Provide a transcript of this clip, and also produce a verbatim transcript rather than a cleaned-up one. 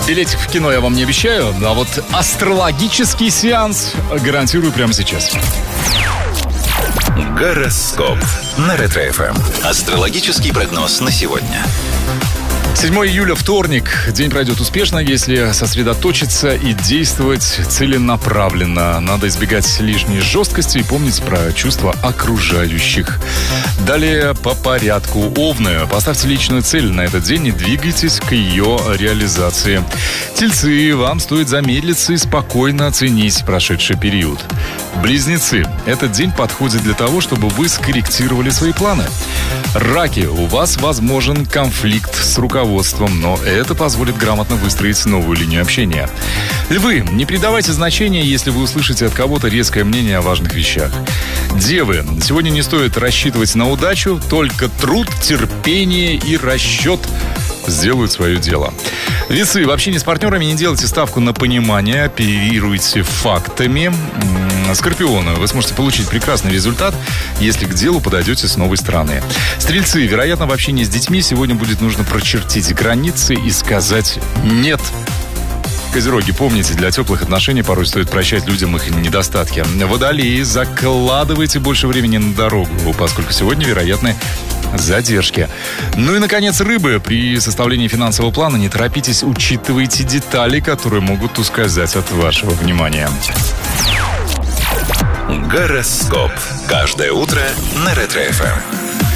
Билетик в кино я вам не обещаю, а вот астрологический сеанс гарантирую прямо сейчас. Гороскоп на Ретро-эф эм. Астрологический прогноз на сегодня. седьмого июля, вторник. День пройдет успешно, если сосредоточиться и действовать целенаправленно. Надо избегать лишней жесткости и помнить про чувства окружающих. Далее по порядку. Овны. Поставьте личную цель на этот день и двигайтесь к ее реализации. Тельцы. Вам стоит замедлиться и спокойно оценить прошедший период. Близнецы. Этот день подходит для того, чтобы вы скорректировали свои планы. Раки. У вас возможен конфликт с руководством, но это позволит грамотно выстроить новую линию общения. Львы. Не придавайте значения, если вы услышите от кого-то резкое мнение о важных вещах. Девы. Сегодня не стоит рассчитывать на удачу, только труд, терпение и расчет сделают свое дело. Весы. В общении с партнерами не делайте ставку на понимание, оперируйте фактами. Скорпионы. Вы сможете получить прекрасный результат, если к делу подойдете с новой стороны. Стрельцы. Вероятно, в общении с детьми сегодня будет нужно прочертить границы и сказать «нет». Козероги, помните, для теплых отношений порой стоит прощать людям их недостатки. Водолеи, закладывайте больше времени на дорогу, поскольку сегодня вероятны задержки. Ну и, наконец, рыбы. При составлении финансового плана не торопитесь, учитывайте детали, которые могут ускользать от вашего внимания. Гороскоп. Каждое утро на Ретро-эф эм.